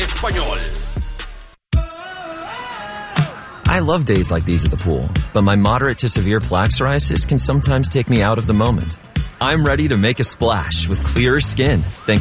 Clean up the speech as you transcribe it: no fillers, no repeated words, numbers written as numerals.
español. I love days like these at the pool, but my moderate to severe plaque psoriasis can sometimes take me out of the moment. I'm ready to make a splash with clearer skin, thanks